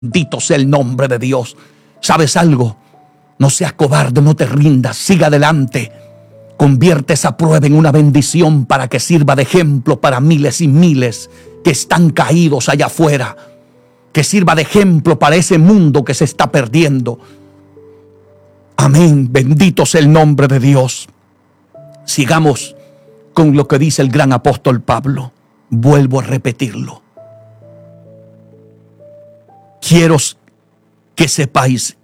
Bendito sea el nombre de Dios. ¿Sabes algo? No seas cobarde, no te rindas, siga adelante. Convierte esa prueba en una bendición para que sirva de ejemplo para miles y miles que están caídos allá afuera. Que sirva de ejemplo para ese mundo que se está perdiendo. Amén. Bendito sea el nombre de Dios. Sigamos con lo que dice el gran apóstol Pablo. Vuelvo a repetirlo. Quiero que sepáis